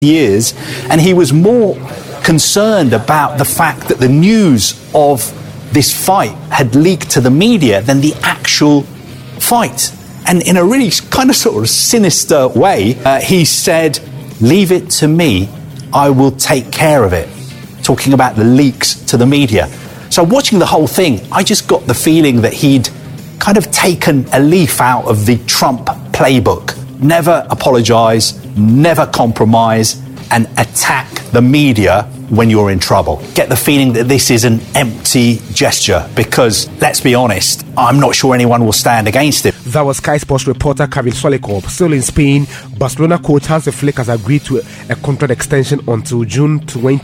years, and he was more concerned about the fact that the news of this fight had leaked to the media than the actual fight. And in a really kind of sort of sinister way, he said, "Leave it to me, I will take care of it," talking about the leaks to the media. So watching the whole thing, I just got the feeling that he'd kind of taken a leaf out of the Trump playbook. Never apologise, never compromise, and attack the media when you're in trouble. Get the feeling that this is an empty gesture because, let's be honest, I'm not sure anyone will stand against it. That was Sky Sports reporter Kamil Solikov. Still in Spain, Barcelona coach Hansi Flick has agreed to a contract extension until June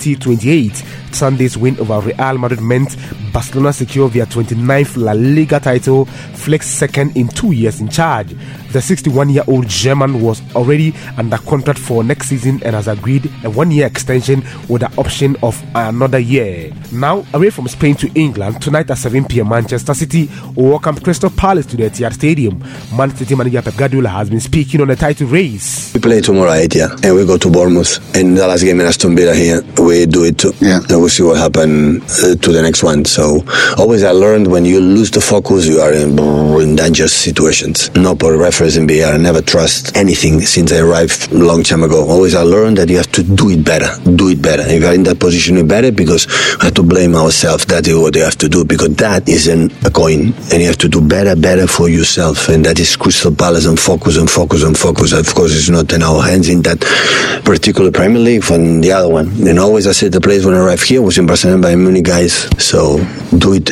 2028. Sunday's win over Real Madrid meant Barcelona secured their 29th La Liga title, Flick's second in 2 years in charge. The 61-year-old German was already under contract for next season and has agreed a one-year extension with the option of another year. Now, away from Spain to England, tonight at 7 p.m. Manchester City will welcome Crystal Palace to the Etihad Stadium. Man City manager Pep Guardiola has been speaking on the title race. We play tomorrow at Etihad and we go to Bournemouth, and the last game in Aston Villa here, we do it too. Yeah. And we'll see what happens to the next one. So always I learned when you lose the focus, you are in dangerous situations. No for referees in VR. I never trust anything since I arrived a long time ago. Always I learned that you have to do it better. Do it better. If you are in that position, do it better, because we have to blame ourselves. That is what you have to do, because that isn't a coin, and you have to do better for yourself, and that is Crystal Palace, and focus. Of course, it's not in our hands in that particular Premier League from the other one. And always I said the place when I arrived here was in Barcelona by many guys. So do it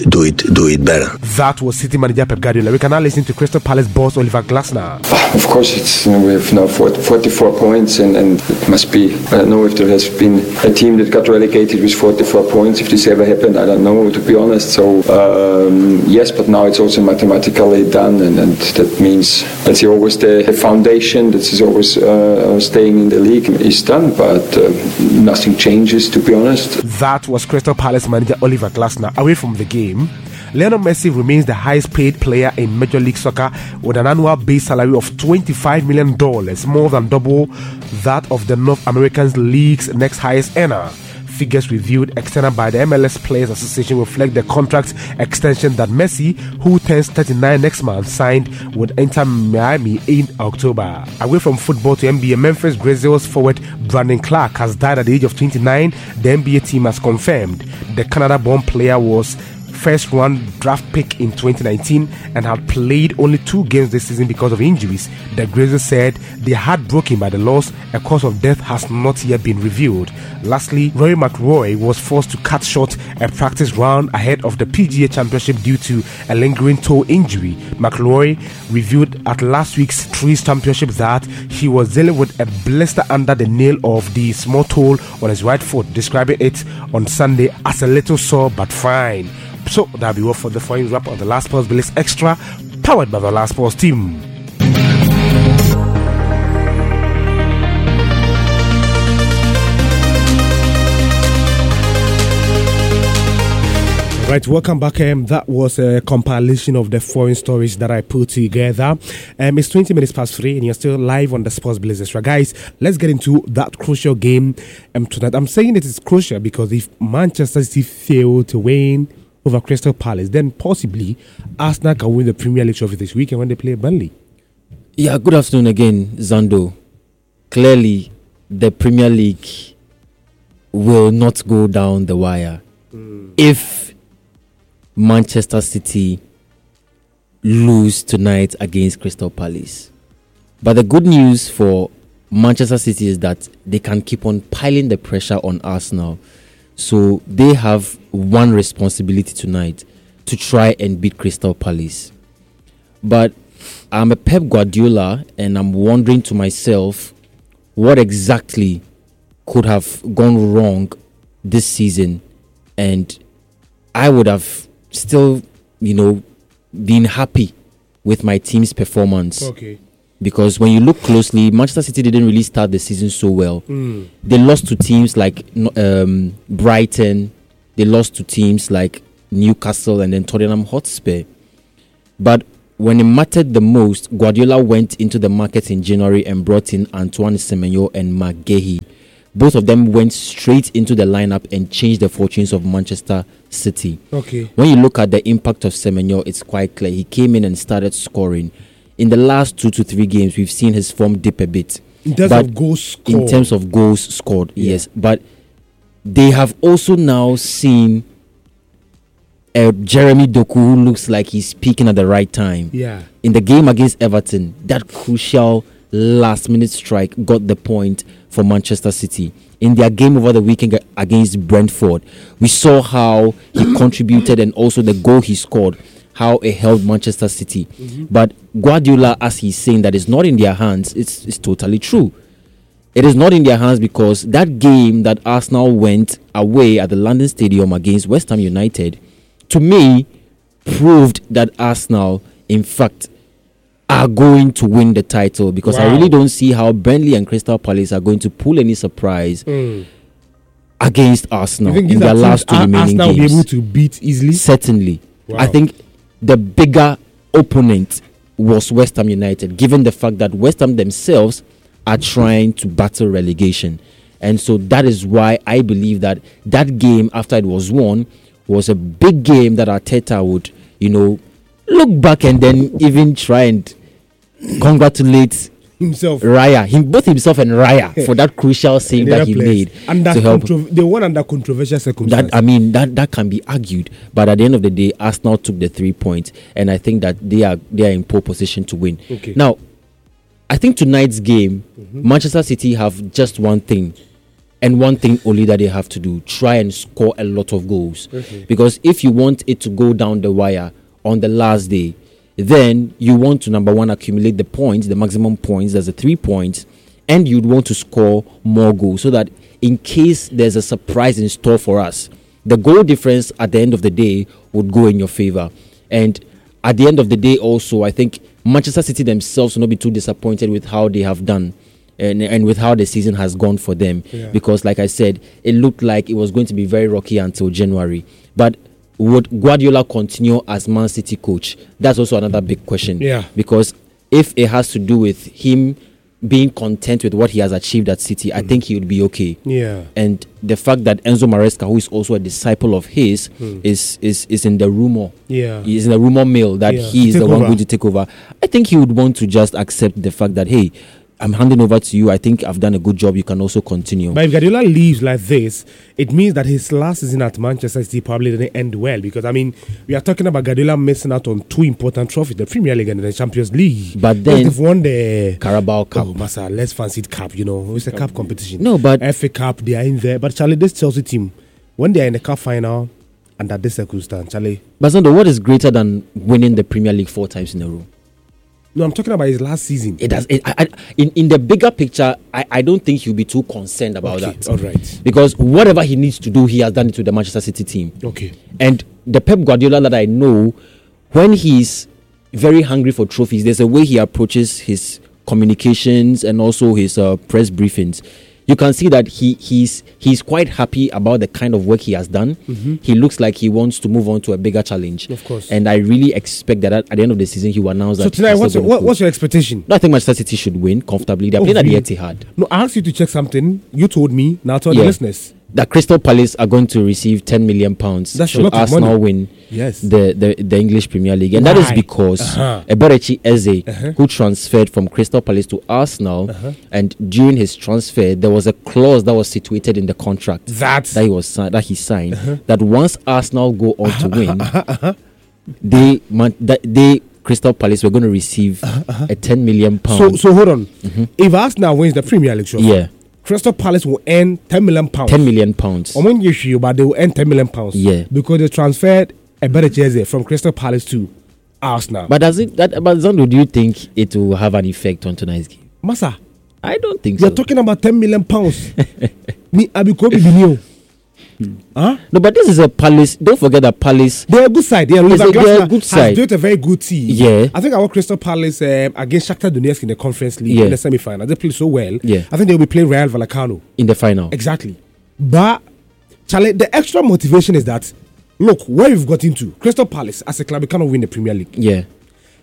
better. That was City manager Pep Guardiola. We can now listen to Crystal Palace boss Oliver Glasner. Of course, it's we have now 44 points, and it must be. I don't know if there has been a team that got relegated with 44 points. If this ever happened, I don't know, to be honest. So yes, but now it's also mathematically done, and that means that's always the foundation. That is always staying in the league is done, but nothing changes, to be honest. That was Crystal Palace manager Oliver Glasner. Away from the game, Lionel Messi remains the highest paid player in Major League Soccer with an annual base salary of $25 million, more than double that of the North American League's next highest earner. Figures reviewed external by the MLS Players Association reflect the contract extension that Messi, who turns 39 next month, signed with Inter Miami in October. Away from football to NBA, Memphis Grizzlies forward Brandon Clark has died at the age of 29. The NBA team has confirmed the Canada-born player was first-round draft pick in 2019 and had played only 2 games this season because of injuries. The Grizzlies said they are heartbroken by the loss. A cause of death has not yet been revealed. Lastly, Rory McIlroy was forced to cut short a practice round ahead of the PGA Championship due to a lingering toe injury. McIlroy revealed at last week's Trees Championship that he was dealing with a blister under the nail of the small toe on his right foot, describing it on Sunday as a little sore but fine. So that'll be all for the foreign wrap on the Last Sports Village Extra, powered by the Last Sports team. Right, welcome back. That was a compilation of the foreign stories that I put together. It's 20 minutes past 3 and you're still live on the Sports Village Extra. Guys, let's get into that crucial game tonight. I'm saying it is crucial because if Manchester City fail to win over Crystal Palace, then possibly Arsenal can win the Premier League trophy this weekend when they play Burnley. Yeah, good afternoon again, Zando. Clearly, the Premier League will not go down the wire if Manchester City lose tonight against Crystal Palace. But the good news for Manchester City is that they can keep on piling the pressure on Arsenal. So they have one responsibility tonight to try and beat Crystal Palace. But I'm a Pep Guardiola and I'm wondering to myself what exactly could have gone wrong this season, and I would have still, been happy with my team's performance. Okay. Because when you look closely, Manchester City didn't really start the season so well. They lost to teams like Brighton. They lost to teams like Newcastle and then Tottenham Hotspur. But when it mattered the most, Guardiola went into the market in January and brought in Antoine Semenyo and Mark Guéhi. Both of them went straight into the lineup and changed the fortunes of Manchester City. Okay. When you look at the impact of Semenyo, it's quite clear. He came in and started scoring. In the last 2 to 3 games, we've seen his form dip a bit. In terms of goals scored. In terms of goals scored, yes. But they have also now seen Jeremy Doku, who looks like he's peaking at the right time. Yeah. In the game against Everton, that crucial last-minute strike got the point for Manchester City. In their game over the weekend against Brentford, we saw how he contributed and also the goal he scored, how it helped Manchester City. But Guardiola, as he's saying that it's not in their hands, it's totally true. It is not in their hands because that game that Arsenal went away at the London Stadium against West Ham United, to me, proved that Arsenal, in fact, are going to win the title, because I really don't see how Burnley and Crystal Palace are going to pull any surprise against Arsenal in their last 2 remaining Arsenal games. Will be able to beat easily? Certainly. Wow. I think the bigger opponent was West Ham United, given the fact that West Ham themselves are trying to battle relegation. And so that is why I believe that that game, after it was won, was a big game that Arteta would, look back and then even try and congratulate himself, both himself and Raya for that crucial save that he made under to help. They won under controversial circumstances. That can be argued, but at the end of the day, Arsenal took the 3 points, and I think that they are in pole position to win. Okay. Now, I think tonight's game, Manchester City have just one thing, and one thing only that they have to do: try and score a lot of goals. Because if you want it to go down the wire on the last day, then you want to, number one, accumulate the points, the maximum points, there's a 3 points, and you'd want to score more goals so that in case there's a surprise in store for us, the goal difference at the end of the day would go in your favor. And at the end of the day also, I think Manchester City themselves will not be too disappointed with how they have done and with how the season has gone for them. Because, like I said, it looked like it was going to be very rocky until January. But would Guardiola continue as Man City coach? That's also another big question. Because if it has to do with him being content with what he has achieved at City, I think he would be okay. And the fact that Enzo Maresca, who is also a disciple of his, is in the rumor. He's in the rumor mill that he is the one going to take over. I think he would want to just accept the fact that, hey, I'm handing over to you. I think I've done a good job. You can also continue. But if Guardiola leaves like this, it means that his last season at Manchester City probably didn't end well. Because, we are talking about Guardiola missing out on 2 important trophies, the Premier League and the Champions League. But then they've won the Carabao Cup. Oh, Massa, let's fancy it cup, It's a cup competition. No, but FA Cup, they are in there. But, Charlie, this Chelsea team, when they are in the cup final, under this circumstance, Charlie. But, Zando, what is greater than winning the Premier League 4 times in a row? No, I'm talking about his last season. It does. In the bigger picture, I don't think he'll be too concerned about that. All right. Because whatever he needs to do, he has done it with the Manchester City team. Okay. And the Pep Guardiola that I know, when he's very hungry for trophies, there's a way he approaches his communications and also his press briefings. You can see that he's quite happy about the kind of work he has done. He looks like he wants to move on to a bigger challenge. Of course. And I really expect that at the end of the season, he will announce that. So tonight, what's your expectation? I think Manchester City should win comfortably. They're playing at the Etihad. No, I asked you to check something. You told me. Now tell the listeners. That Crystal Palace are going to receive £10 million should Arsenal win the English Premier League. And that is because Eberechi Eze, who transferred from Crystal Palace to Arsenal, and during his transfer, there was a clause that was situated in the contract that he signed, that once Arsenal go on to win, they Crystal Palace were going to receive a £10 million. So hold on. If Arsenal wins the Premier League, Crystal Palace will earn £10 million. £10 million. But they will earn £10 million. Because they transferred a better jersey from Crystal Palace to Arsenal. But but Zando, do you think it will have an effect on tonight's game? Massa, I don't think so. You're talking about £10 million. Me, Abikobi Binio. No, but this is a Palace. Don't forget that Palace. They're a good side. They're a good side. Has built a very good team. Yeah. I think our Crystal Palace against Shakhtar Donetsk in the Conference League in the semi-final. They played so well. Yeah. I think they'll be playing Real Vallecano in the final. Exactly. But Charlie, the extra motivation is that look where we've got into. Crystal Palace as a club cannot win the Premier League. Yeah.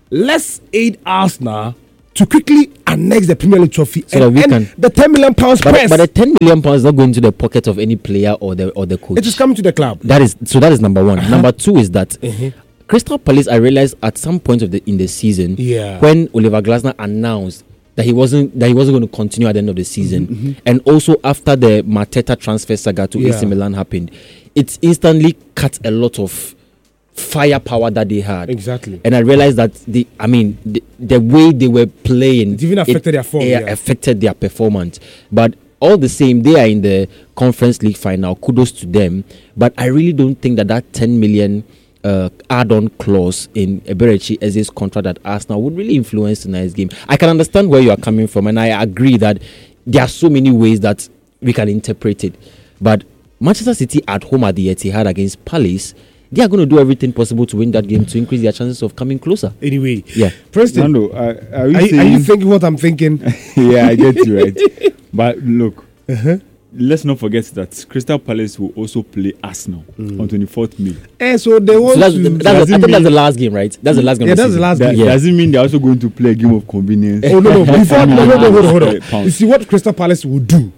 let's aid Arsenal to quickly annex the Premier League trophy So that we and can- the £10 million price. But the £10 million is not going to the pocket of any player or the coach. It is coming to the club. That is number one. Number two is that Crystal Palace, I realized at some point in the season, when Oliver Glasner announced that he wasn't going to continue at the end of the season, and also after the Mateta transfer saga to AC Milan happened, it instantly cut a lot of firepower that they had. Exactly. And I realized that the way they were playing, it even affected their form. Affected their performance. But all the same, they are in the Conference League final. Kudos to them. But I really don't think that 10 million add-on clause in Eberechi Eze's contract at Arsenal would really influence tonight's game. I can understand where you are coming from, and I agree that there are so many ways that we can interpret it. But Manchester City at home at the Etihad against Palace, they are going to do everything possible to win that game to increase their chances of coming closer. Anyway, Nando, Preston, are you thinking what I'm thinking? Yeah, I get you right. But look, let's not forget that Crystal Palace will also play Arsenal on 24th May. So they want I to. think that's the last game, right? That's the last game. Yeah, of the that's the season. last That game. doesn't mean they're also going to play a game of convenience. Oh no! Before hold on. Pounds. You see what Crystal Palace will do?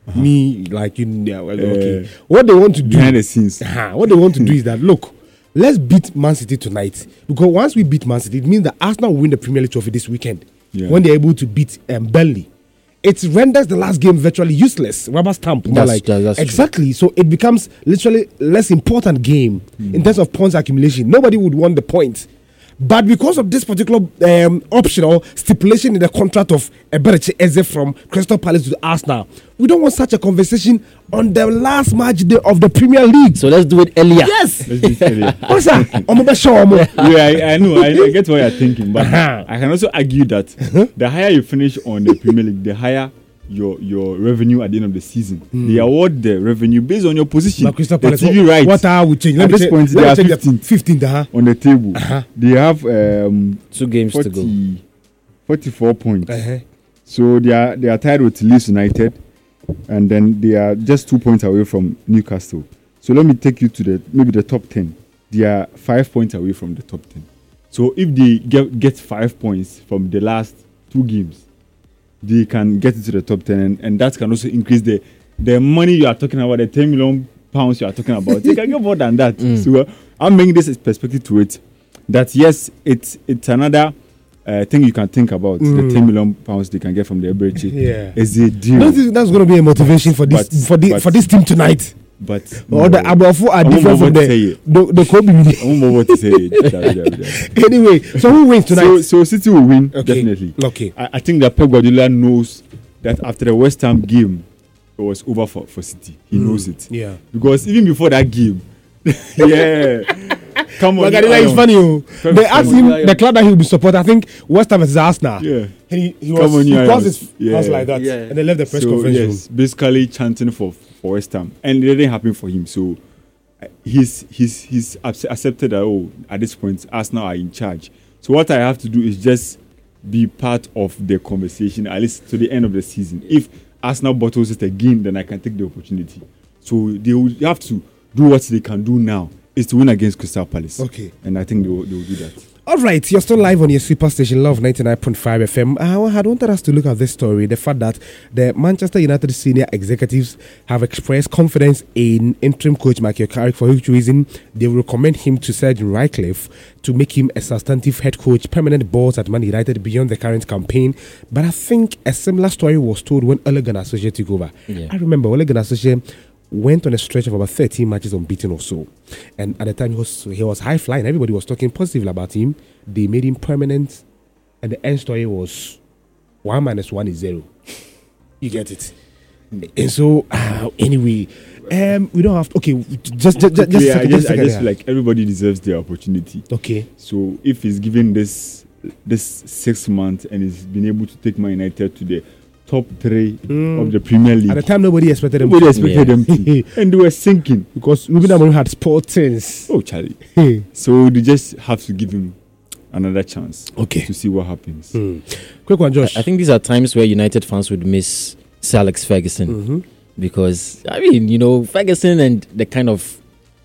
Okay. What they want to do Behind the scenes. What they want to do is that look, let's beat Man City tonight, because once we beat Man City, it means that Arsenal will win the Premier League trophy this weekend when they're able to beat Burnley. It renders the last game virtually useless. Rubber stamp. That's exactly. So it becomes literally less important game in terms of points accumulation. Nobody would want the points. But because of this particular option or stipulation in the contract of Eberechi Eze from Crystal Palace to Arsenal, we don't want such a conversation on the last match day of the Premier League. So let's do it earlier. Yes. Let's just tell you. What's that? Yeah, I know. I get what you're thinking, but I can also argue that the higher you finish on the Premier League, the higher your revenue at the end of the season. They award the revenue based on your position. But Crystal The Palace, TV rights. what are we changing? At this point, they are 15th. on the table. They have 2 games to go. 44 points. So they are tied with Leeds United, and then they are just 2 points away from Newcastle. So let me take you to the top 10. They are 5 points away from the top 10. So if they get 5 points from the last 2 games, they can get into the top 10, and that can also increase the money you are talking about, the £10 million you are talking about. They can get more than that. So I'm bringing this perspective to it, that yes, it's another thing you can think about. The £10 million they can get from the Eberechi is a deal. Don't you think that's going to be a motivation for this for this team tonight? But or the Abafu are different from the Kobe. I won't know what to say. It. Anyway, so who wins tonight? So City will win, definitely. Okay. I think that Pep Guardiola knows that after the West Ham game, it was over for City. He knows it. Yeah. Because even before that game, come on. Guardiola is funny. They asked him the club that he will be supporting. I think West Ham versus Arsenal. Yeah. And he crossed his hands like that, and they left the press conference room. Yes, basically chanting for West Ham, and it didn't happen for him. So he's accepted that at this point Arsenal are in charge. So what I have to do is just be part of the conversation at least to the end of the season. If Arsenal bottles it again, then I can take the opportunity. So they will have to do what they can do now is to win against Crystal Palace. Okay, and I think they will do that. All right, you're still live on your superstation, Love 99.5 FM. I had wanted us to look at this story, the fact that the Manchester United senior executives have expressed confidence in interim coach Michael Carrick, for which reason they will recommend him to Sir Jim Ratcliffe to make him a substantive head coach, permanent boss at Man United beyond the current campaign. But I think a similar story was told when Ole Gunnar Solskjaer took over. Yeah. I remember Ole Gunnar Solskjaer went on a stretch of about 13 matches unbeaten or so. And at the time, he was high flying. Everybody was talking positively about him. They made him permanent. And the end story was 1 minus 1 is 0. You get it? And so, anyway, we don't have to... Okay, just I just feel like everybody deserves their opportunity. Okay. So if he's given this 6 months and he's been able to take Man United to the top 3 of the Premier League. At the time, nobody expected them to. And they were sinking. Because Ruben Amorim had Sportings. Oh, Charlie. So they just have to give him another chance to see what happens. Quick one, Josh. I think these are times where United fans would miss Sir Alex Ferguson. Because, I mean, Ferguson and the kind of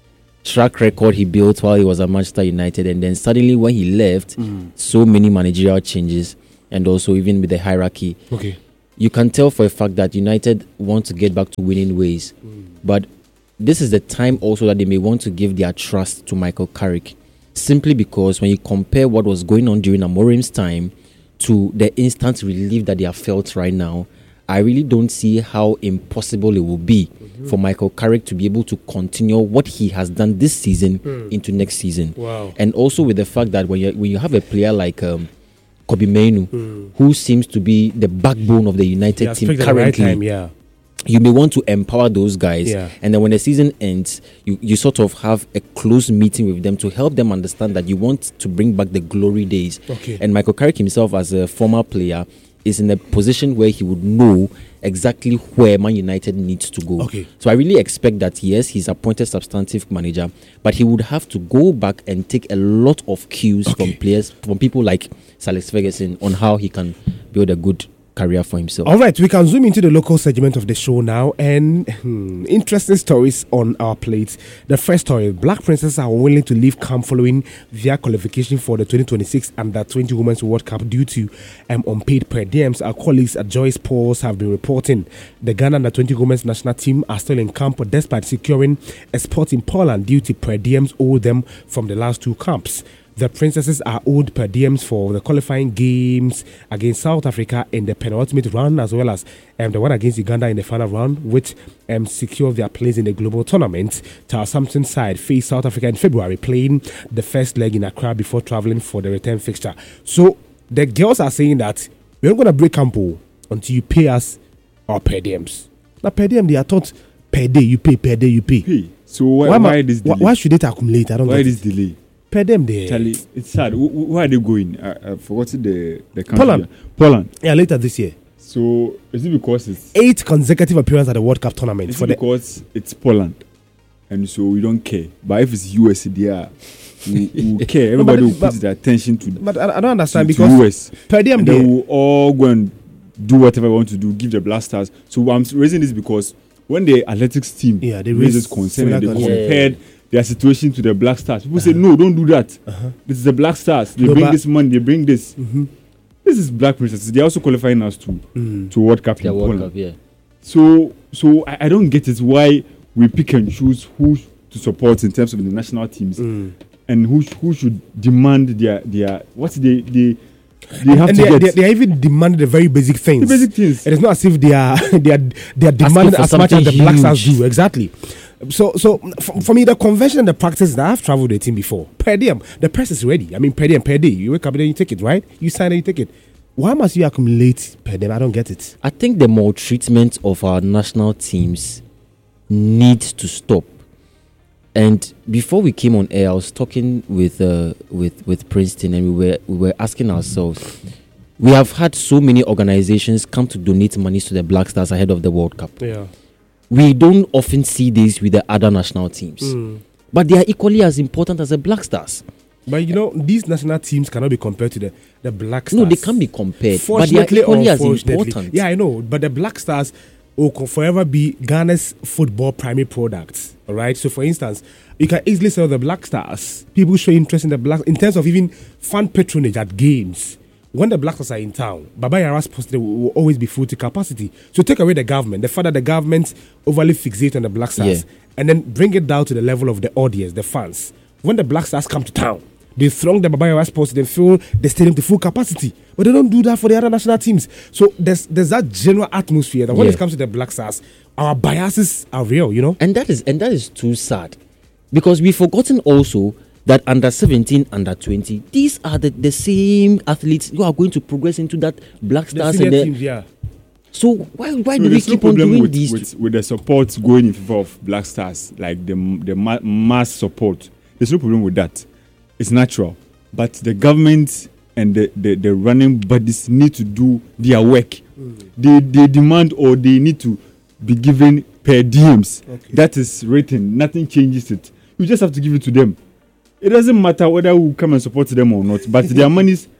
track record he built while he was at Manchester United, and then suddenly when he left, so many managerial changes, and also even with the hierarchy. Okay. You can tell for a fact that United want to get back to winning ways. But this is the time also that they may want to give their trust to Michael Carrick. Simply because when you compare what was going on during Amorim's time to the instant relief that they have felt right now, I really don't see how impossible it will be for Michael Carrick to be able to continue what he has done this season into next season. Wow. And also with the fact that when you have a player like Kobe Mainoo, who seems to be the backbone of the United team currently, you may want to empower those guys. And then when the season ends, you sort of have a close meeting with them to help them understand that you want to bring back the glory days. And Michael Carrick himself, as a former player, is in a position where he would know exactly where Man United needs to go. So I really expect that, yes, he's appointed substantive manager, but he would have to go back and take a lot of cues from players, from people like Sir Alex Ferguson, on how he can build a good career for himself. All right, we can zoom into the local segment of the show now, and interesting stories on our plates. The first story: Black Princesses are willing to leave camp following their qualification for the 2026 Under-20 Women's World Cup due to unpaid per diems. Our colleagues at Joyce Pauls have been reporting the Ghana Under-20 Women's national team are still in camp despite securing a spot in Poland due to per diems owed them from the last two camps. The Princesses are owed per diems for the qualifying games against South Africa in the penultimate round, as well as the one against Uganda in the final round, which secured their place in the global tournament. Tar Samson's side faced South Africa in February, playing the first leg in Accra before travelling for the return fixture. So the girls are saying that we're not going to break camp until you pay us our per diems. Now, per diem, they are taught per day you pay, per day you pay. So why this delay? Why should it accumulate? I don't know. Why this delay? Per them there. Charlie, it's sad. Where are they going? I forgot the country. Poland. Yeah, later this year. So is it because it's 8 consecutive appearances at the World Cup tournament? Is it because it's Poland, and so we don't care? But if it's US, we care. Everybody will put their attention to. But I don't understand because US. Per diem they will all go and do whatever they want to do. Give the Black Stars. So I'm raising this because when the athletics team they raised this concern and they compared their situation to the Black Stars. People say, no, don't do that. This is the Black Stars. They bring this money, they bring this. This is Black Princesses. They're also qualifying us to World Cup in Poland. So I don't get it why we pick and choose who to support in terms of the national teams and who should demand their what they have to get. They even demanded the very basic things. The basic things. It is not as if they are demanding as much as the Black Stars do. Exactly. So for me, the convention and the practice that I've traveled with the team before, per diem, the press is ready. I mean, per diem, per day. You wake up and then you take it, right? You sign and you take it. Why must you accumulate per diem? I don't get it. I think the maltreatment of our national teams needs to stop. And before we came on air, I was talking with Princeton, and we were asking ourselves, we have had so many organizations come to donate money to the Black Stars ahead of the World Cup. Yeah. We don't often see this with the other national teams, but they are equally as important as the Black Stars. But these national teams cannot be compared to the Black Stars. No, they can be compared, but they are equally as important. Yeah, I know, but the Black Stars will forever be Ghana's football primary product. All right. So, for instance, you can easily sell the Black Stars. People show interest in the Black in terms of even fan patronage at games. When the Black Stars are in town, Baba Yara's Sports will always be full to capacity. So take away the government, the fact that the government overly fixate on the Black Stars, and then bring it down to the level of the audience, the fans. When the Black Stars come to town, they throng the Baba Yara's Sports, they fill the stadium to full capacity. But they don't do that for the other national teams. So there's that general atmosphere that when it comes to the Black Stars, our biases are real, And that is too sad. Because we've forgotten also that under 17, under 20, these are the same athletes who are going to progress into that Black Stars. The teams, So why do we keep on doing these? With the support going in favor of Black Stars, like the mass support, there's no problem with that. It's natural. But the government and the running bodies need to do their work. They demand or they need to be given per diems. That is written. Nothing changes it. You just have to give it to them. It doesn't matter whether we come and support them or not, but their monies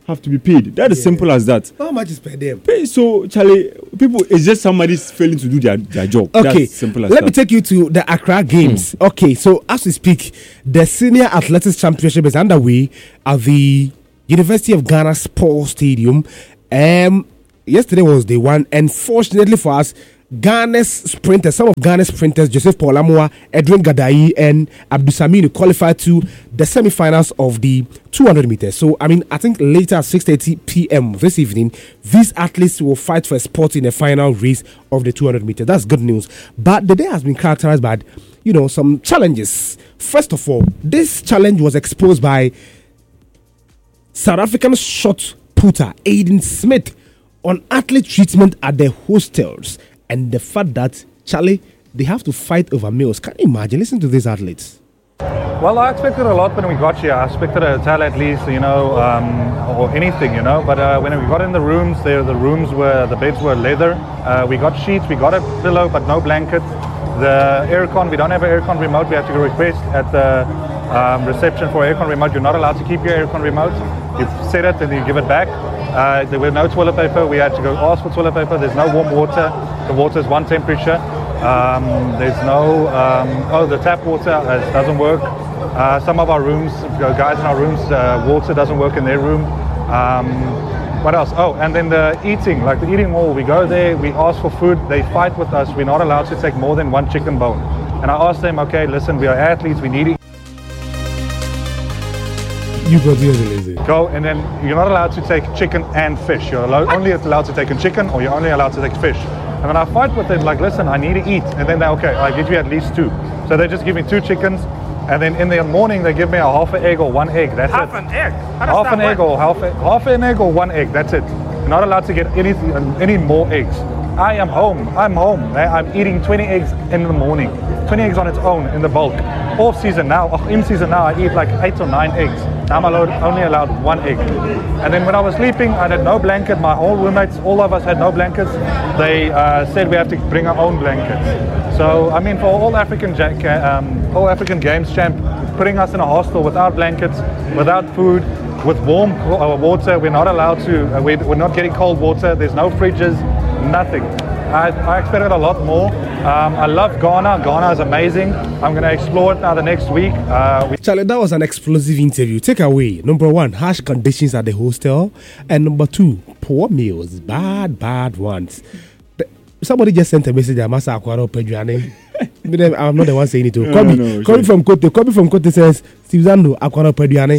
have to be paid. That is simple as that. How much is per them? So, Charlie, people, it's just somebody's failing to do their job. Okay, that's simple as let that. me take you to the Accra Games. Okay, so as we speak, the Senior Athletics Championship is underway at the University of Ghana Sports Stadium. Yesterday was day one, and fortunately for us, some of Ghana's sprinters, Joseph Paul Amoa, Edwin Gadai, and Abdusaminu qualified to the semi-finals of the 200 meters. So, I think later at 6:30 p.m. this evening, these athletes will fight for a spot in the final race of the 200 meters. That's good news. But the day has been characterized by, some challenges. First of all, this challenge was exposed by South African shot putter Aiden Smith on athlete treatment at the hostels. And the fact that, Charlie, they have to fight over meals. Can you imagine? Listen to these athletes. Well, I expected a lot when we got here. I expected a hotel at least, or anything, But when we got in the rooms, the beds were leather. We got sheets, we got a pillow, but no blanket. The aircon, we don't have an aircon remote. We have to request at the reception for aircon remote. You're not allowed to keep your aircon remote. You set it and you give it back. There were no toilet paper. We had to go ask for toilet paper. There's no warm water. The water is one temperature. There's no, the tap water doesn't work. Some of our rooms, guys in our rooms, water doesn't work in their room. What else? Oh, and then the eating hall. We go there, we ask for food. They fight with us. We're not allowed to take more than one chicken bone. And I asked them, okay, listen, we are athletes. We need to You go there, lazy. Go, and then you're not allowed to take chicken and fish. You're only allowed to take a chicken, or you're only allowed to take fish. And then I fight with them, listen, I need to eat. And then I give you at least 2. So they just give me 2 chickens, and then in the morning they give me a half an egg or 1 egg. That's half it. An egg? Half an egg or half an egg or 1 egg. That's it. You're not allowed to get any more eggs. I am home. I'm home. I'm eating 20 eggs in the morning. 20 eggs on its own in the bulk. Off season now, in season now, I eat 8 or 9 eggs. Now I'm only allowed 1 egg. And then when I was sleeping, I had no blanket. My whole roommates, all of us had no blankets. They said we have to bring our own blankets. So, for all African Games champ, putting us in a hostel without blankets, without food, with warm water, we're not allowed to, we're not getting cold water, there's no fridges, nothing. I expected a lot more. I love Ghana. Ghana is amazing. I'm going to explore it now the next week. Charlie, that was an explosive interview. Take away, number 1, harsh conditions at the hostel. And number 2, poor meals. Bad ones. Somebody just sent a message that Masa Akwaro Pedriane. I'm not the one saying it. Coming from Kote says, Stevzando Akwaro Pedriane.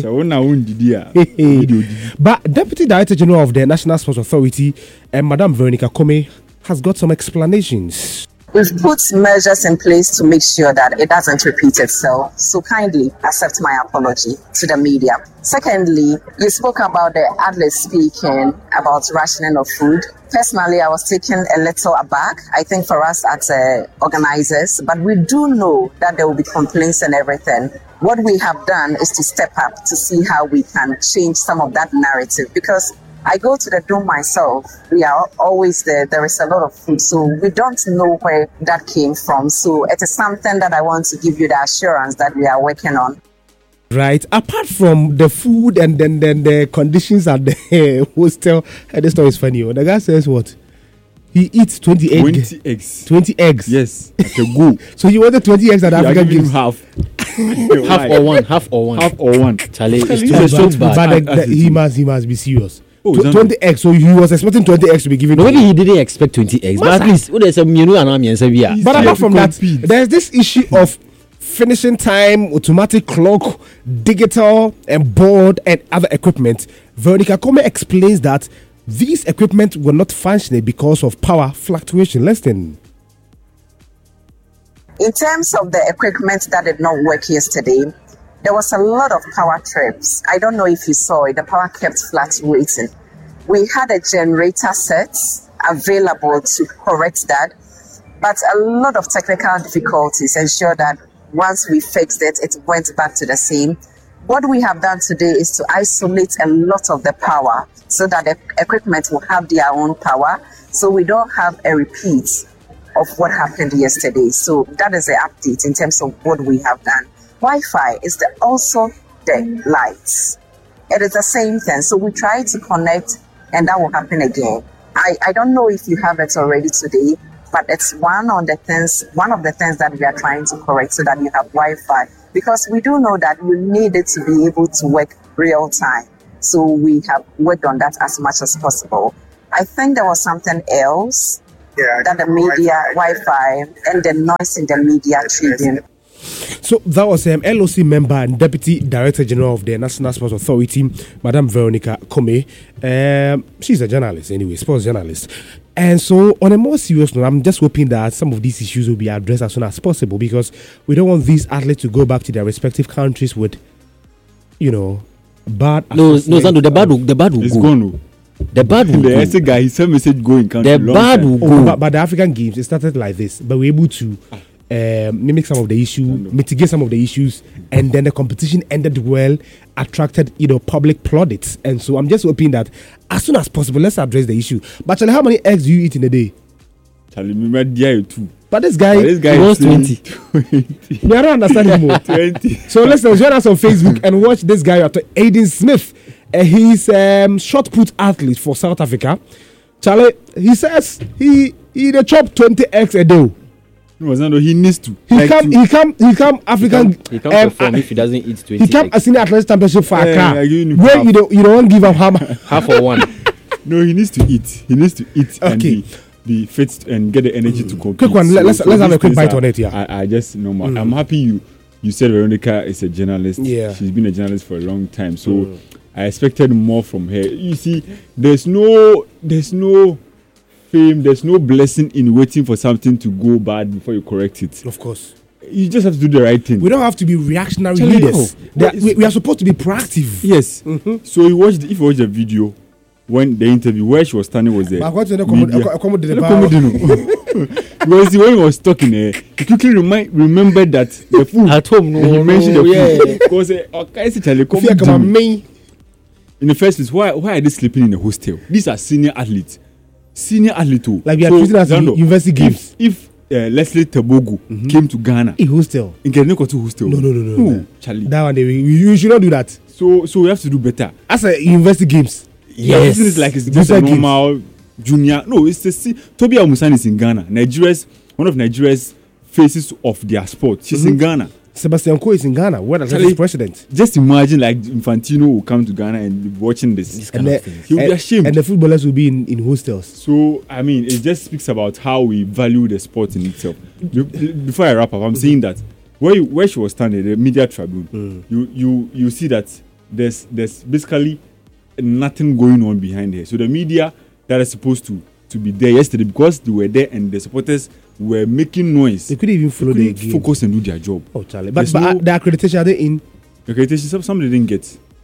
But Deputy Director General of the National Sports Authority, Madam Veronica Kome, has got some explanations. We've put measures in place to make sure that it doesn't repeat itself. So kindly accept my apology to the media. Secondly, you spoke about the athletes speaking about rationing of food. Personally, I was taken a little aback, I think, for us as organizers, but we do know that there will be complaints and everything. What we have done is to step up to see how we can change some of that narrative, because I go to the dome myself. We are always there. There is a lot of food, so we don't know where that came from. So it is something that I want to give you the assurance that we are working on. Right. Apart from the food and then the conditions at the hostel, this story is funny. The guy says what? He eats 20 eggs. 20 eggs. Yes. Like a go. So you wanted 20 eggs at Africa gives half. half or one. Charlie, it's too bad. But he must be serious. 20 eggs. So he was expecting 20 eggs to be given. Maybe he didn't expect 20 eggs, but at least there's some But apart from that, there's this issue of finishing time, automatic clock, digital and board and other equipment. Veronica Kome explains that these equipment were not functioning because of power fluctuation. Listen. In terms of the equipment that did not work yesterday, there was a lot of power trips. I don't know if you saw it. The power kept fluctuating. We had a generator set available to correct that, but a lot of technical difficulties ensured that once we fixed it, it went back to the same. What we have done today is to isolate a lot of the power so that the equipment will have their own power, so we don't have a repeat of what happened yesterday. So that is the update in terms of what we have done. Wi-Fi is also the lights. it is the same thing. So we try to connect, and that will happen again. I don't know if you have it already today, but it's one of the things that we are trying to correct so that you have Wi-Fi. Because we do know that you need it to be able to work real time. So we have worked on that as much as possible. I think there was something else that the media, Wi-Fi, and the noise in the media Tribune. So that was LOC member and Deputy Director General of the National Sports Authority, Madam Veronica Kome. She's a journalist anyway, sports journalist. And so on a more serious note, I'm just hoping that some of these issues will be addressed as soon as possible, because we don't want these athletes to go back to their respective countries with, bad. No, Zando, the bad will It's go. gone. The bad will go. The guy, he sent message going. The bad will go. But the African Games, it started like this, but we're able to mimic some of the issues, mitigate some of the issues, and then the competition ended well, attracted public plaudits. And so I'm just hoping that as soon as possible, let's address the issue. But Charlie, how many eggs do you eat in a day? Charlie, remember there too. But this guy wants 20. I don't understand him more. 20. So let's join us on Facebook and watch this guy, Aiden Smith. He's shot put athlete for South Africa. Charlie, he says he the chop 20 eggs a day. No, Zando, he needs to. He come African. He can't perform if he doesn't eat 20. He come a senior athletics championship for Accra. Where you don't give him half or one. No, he needs to eat. He needs to eat and Okay. be fit and get the energy to compete. Quick one. Let's have a these quick bite things on it here. I just normal. I'm happy you said Veronica is a journalist. Yeah. She's been a journalist for a long time. So I expected more from her. You see, there's no fame, there's no blessing in waiting for something to go bad before you correct it. Of course. You just have to do the right thing. We don't have to be reactionary Charlie, leaders. no. We are supposed to be proactive. Yes. So if you watch the video, when the interview where she was standing was there. Because when he was talking, he quickly remembered that the food At home, he mentioned the food. Because in the first place, why are they sleeping in a hostel? These are senior athletes. Like we are treating as university games. If Leslie Tebogo came to Ghana, A hostel. in Kennecote hostel. No. Charlie. That one, you should not do that. So we have to do better. As a university games. Yes. It's like it's just a normal junior. No, it's Tobi Amusan is in Ghana. One of Nigeria's faces of their sport. She's in Ghana. Sebastian Coe is in Ghana. Where the Charlie, president? Just imagine like Infantino will come to Ghana and be watching this. kind of things. He'll be ashamed. And the footballers will be in hostels. So, I mean, it just speaks about how we value the sport in itself. Before I wrap up, I'm saying that where she was standing, the media tribune, you see that there's basically nothing going on behind her. So the media that is supposed to be there yesterday, because they were there and the supporters were making noise, They couldn't even follow the game. focus and do their job. Oh, Charlie. But the accreditation, are they in? Accreditation, some they didn't get.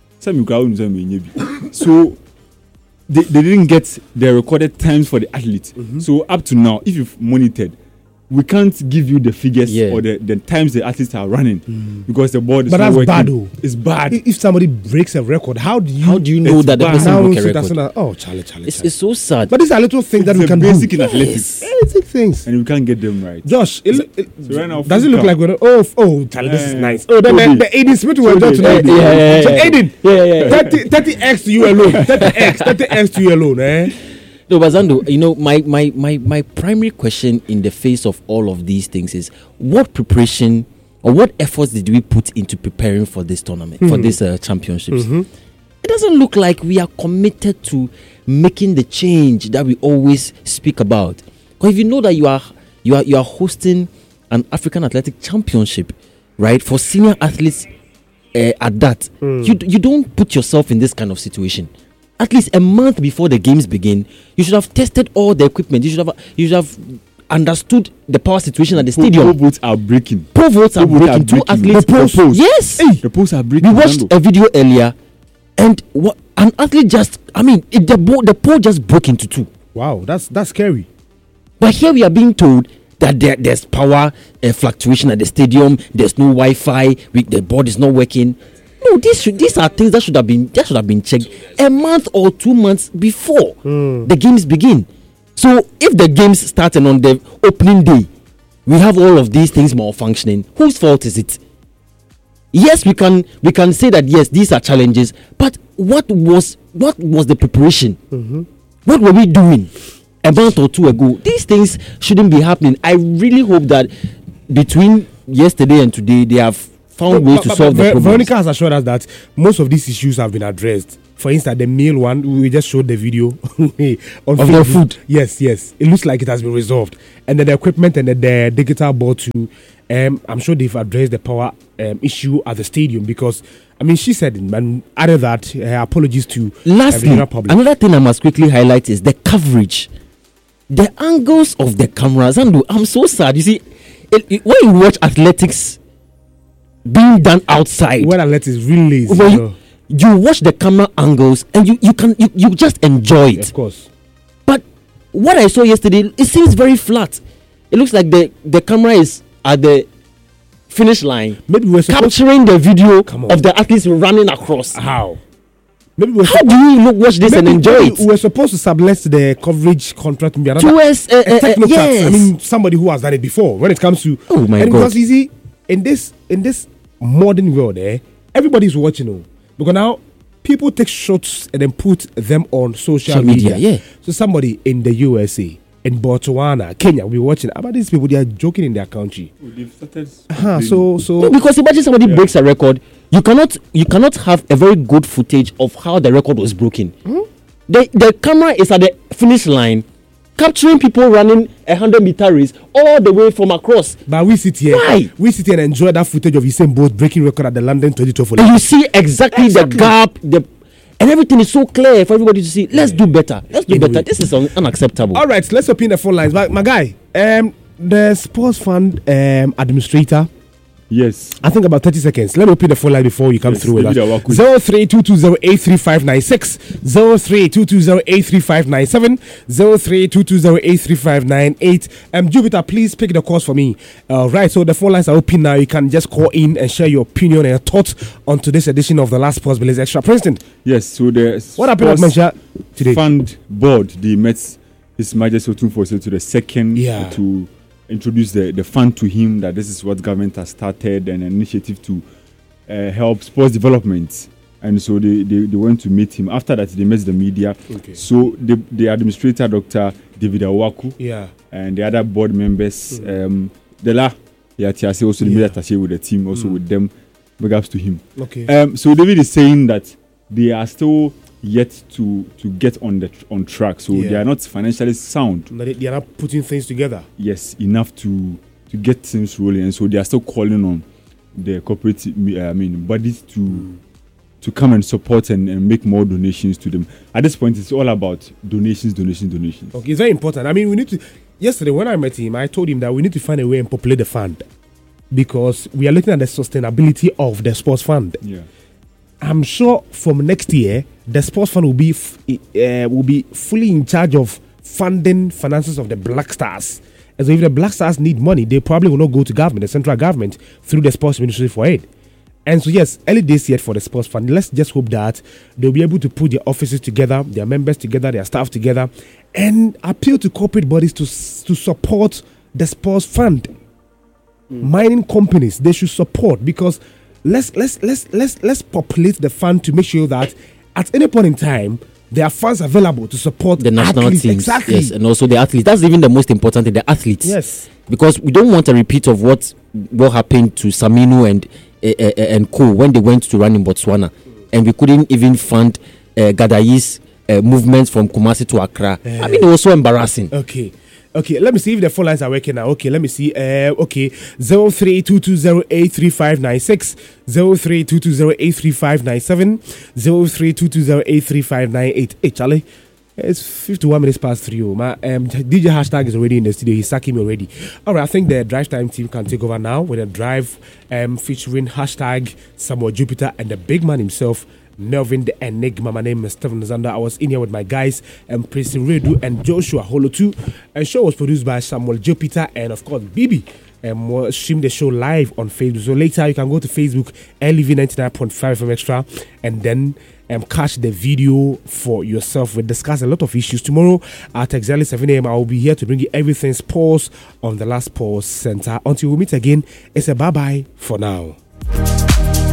So they didn't get the recorded times for the athletes. So up to now, if you've monitored, we can't give you the figures or the times the athletes are running because the board is But not that's working. bad, though. It's bad. If somebody breaks a record, how do you know It's that the bad. person now broke a say record? that's not? Oh, Charlie. It's so sad. But these are little things that It's we a can basic do. in athletics. Basic things. And we can't get them right. Josh, So right now, does it food look like count. we're Charlie, this is nice. Oh, then Toby. the Aiden Smith will Toby. talk tonight. Yeah. So Aiden, Yeah. 30x to you alone. 30x to you alone, eh? No, Bazando, my primary question in the face of all of these things is what preparation or what efforts did we put into preparing for this tournament, for this championships? It doesn't look like we are committed to making the change that we always speak about. Because if you know that you are hosting an African Athletic Championship, right, for senior athletes at that, you don't put yourself in this kind of situation. At least a month before the games begin, you should have tested all the equipment. You should have understood the power situation at the stadium. Pole votes are breaking. Pole votes are Pole votes are breaking. Two breaking. athletes. The poles. Yes. The poles are breaking. We watched a video earlier, and an athlete the pole just broke into two. Wow, that's scary. But here we are being told that there's power fluctuation at the stadium. There's no Wi-Fi. The board is not working. No, these are things that should have been checked a month or 2 months before the games begin. So if the games started on the opening day, we have all of these things malfunctioning. Whose fault is it? yes, we can say that yes, these are challenges, but what was the preparation? What were we doing a month or two ago? These things shouldn't be happening. I really hope that between yesterday and today they have found ways to solve the problem. Veronica has assured us that most of these issues have been addressed. For instance, the meal one, we just showed the video on of the food. Yes, it looks like it has been resolved. And then the equipment and the digital board too. I'm sure they've addressed the power issue at the stadium, because I mean, she said, and added that her apologies to lastly, the public. Another thing I must quickly highlight is the coverage, the angles of the cameras. And I'm so sad. You see, when you watch athletics being done outside, when athletics really lazy, you watch the camera angles and you just enjoy it. Of course. But what I saw yesterday, it seems very flat. It looks like the camera is at the finish line. Maybe we're capturing the video of the athletes running across. How? How do you watch this and enjoy it? We're supposed to sublet the coverage contract to yes. I mean, somebody who has done it before. When it comes to God, because you see, in this modern world, everybody's watching. Because now people take shots and then put them on social media. Yeah. So somebody in the USA, in Botswana, Kenya, we're watching about these people. They are joking in their country. They've started. No, because imagine somebody breaks a record. You cannot have a very good footage of how the record was broken. The camera is at the finish line, capturing people running 100-meter race all the way from across. But we sit here. Why? We sit here and enjoy that footage of Usain Bolt breaking record at the London 2012 Olympics. And you see exactly the gap, and everything is so clear for everybody to see. Let's do better. Better. This is unacceptable. All right, let's open the phone lines. But my guy, the sports fund administrator. Yes. I think about 30 seconds. Let me open the phone line before you come through with us. 0322083596, 0322083597, 0322083598. Jupiter, please pick the calls for me. Right, so the phone lines are open now. You can just call in and share your opinion and your thoughts on today's edition of the Last Sports Village Extra. President. Yes, so the what happened at Manchester today? Fund board, they met His Majesty Otumfuo to the second to introduce the fund to him, that this is what government has started, an initiative to help sports development. And so they went to meet him. After that, they met the media. Okay. So the administrator, Dr. David Awaku, and the other board members, also the media attaché with the team, also with them, big ups to him. Okay. So David is saying that they are still yet to get on track, so they are not financially sound. They are not putting things together. Yes, enough to get things rolling, and so they are still calling on the corporate bodies to come and support and make more donations to them. At this point, it's all about donations. Okay, it's very important. I mean, we need to. Yesterday, when I met him, I told him that we need to find a way and populate the fund, because we are looking at the sustainability of the sports fund. Yeah. I'm sure from next year, the sports fund will be fully in charge of funding finances of the Black Stars. And so if the Black Stars need money, they probably will not go to government, the central government, through the sports ministry for aid. And so yes, early days yet for the sports fund. Let's just hope that they'll be able to put their offices together, their members together, their staff together, and appeal to corporate bodies to support the sports fund. Mining companies, they should support, because let's populate the fund to make sure that at any point in time there are funds available to support the national athletes. teams. Exactly. Yes, and also the athletes. That's even the most important thing, the athletes. Yes. Because we don't want a repeat of what happened to Saminu and co when they went to run in Botswana, and we couldn't even fund Gadayi's movements from Kumasi to Accra. I mean, it was so embarrassing. Okay, let me see if the phone lines are working now. Okay, let me see. 0322083596, 0322083597, 0322083598. Hey, Charlie, it's 51 minutes past 3. My DJ Hashtag is already in the studio. He's sacking me already. All right, I think the Drive Time team can take over now with a drive featuring Hashtag Samuel Jupiter and the big man himself, Melvin the Enigma. My name is Stephen Zander. I was in here with my guys, Prince Redu and Joshua Holotu. And show was produced by Samuel Jupiter and of course Bibi. We'll stream the show live on Facebook. So later you can go to Facebook, LV 99.5 FM Extra, and then catch the video for yourself. We'll discuss a lot of issues tomorrow at exactly 7 a.m. I will be here to bring you everything sports on the Last Sports Center. Until we meet again, it's a bye-bye for now.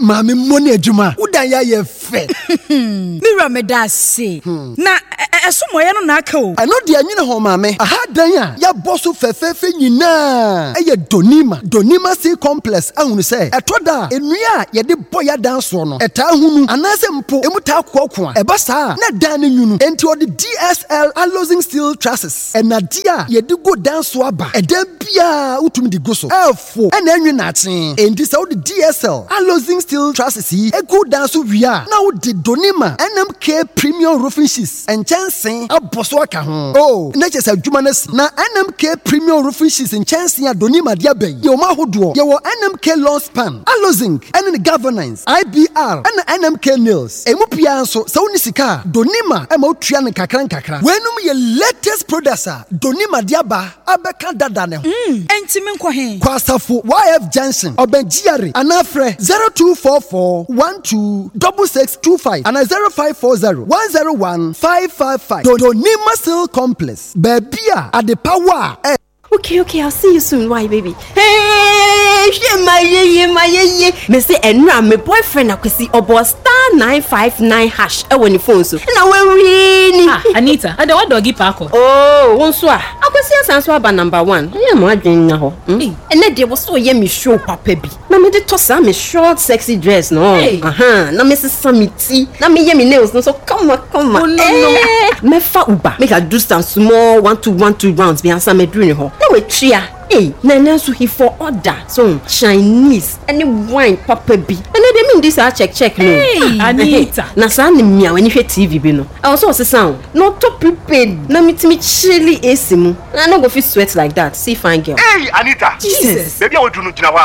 maame money adwuma udan ya ye fe mira me da se na esomoye no na aka o eno de anyine ho maame aha dan a ya boso fefefe nyina eye donima sea complex ahunu se etoda enua ye de boya dan so no eta hunu anase mpo emuta kokko a eba saa na dan ne nyunu enti odi DSL Alozing Steel Trusses enadia ye de go dan so aba eda bia utumi di go so efo ena enwe na aten enti se odi DSL Alozing Steel Trusses yi ego dan so wia na odi donima NMK Premium Roofing Sheets enchansen aboso aka ho oh na chese adwuma na NMK Premium Roofing Sheets enchansen adonima dia bai ye o ma hodo ye wo NMK Lawn Span Alozing and Governance IBR and NMK Nails emu pia nso se woni sika donima e ma otua ne kakra wenum ye latest products donima dia ba abeka dada ne ho enti me nkɔ he kwasafo YF Junction obenjiare anafre 0244 126625 and 0540 101 555 donima Steel Complex babia at the power. Okay, I'll see you soon. Why, baby? Hey, my me say enra my boyfriend akwesi obo *959# e woni phone so. Na we Anita, I don't doggy parko. Oh, wonso a. Akwesi asanso aba number 1. E mo adwen na ho. Ene de wo so ye me show papa bi. Na me de tosa me short sexy dress no. Na me samiti. Na me ye me nails no so come on. Oh, no. Me fa uba. Make I do some small 1-2 rounds be answer me do ni ho. Na we tria. Hey, Nana so he for order. So Chinese any wine papa bi. And they mean this check no. Hey, Anita. Na sa ni mia when you hear TV bi no. I also say sound. Not to prepared. Na mitimi chilly AC mu. I no go fit sweat like that. See fine girl. Hey, Anita. Jesus. Baby I want to know